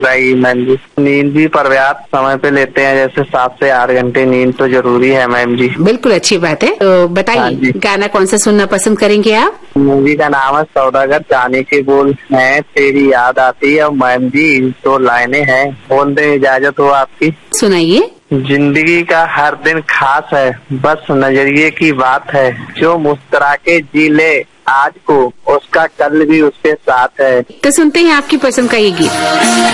रही मैम जी। नींद भी पर्याप्त समय पे लेते हैं, जैसे 7 से 8 घंटे नींद तो जरूरी है मैम जी। बिल्कुल अच्छी बात है। तो हाँ बताइए जी। गाना कौन सा सुनना पसंद करेंगे आप? मूवी का नाम है सौदागर, जाने के बोल हैं तेरी याद आती है। और मैम जी 2 लाइनें हैं, बोल दे इजाजत हो आपकी। सुनाइए। जिंदगी का हर दिन खास है, बस नजरिए की बात है। जो मुस्कुरा के जी ले आज को, उसका कल भी उसके साथ है। तो सुनते हैं आपकी पसंद का ये गीत।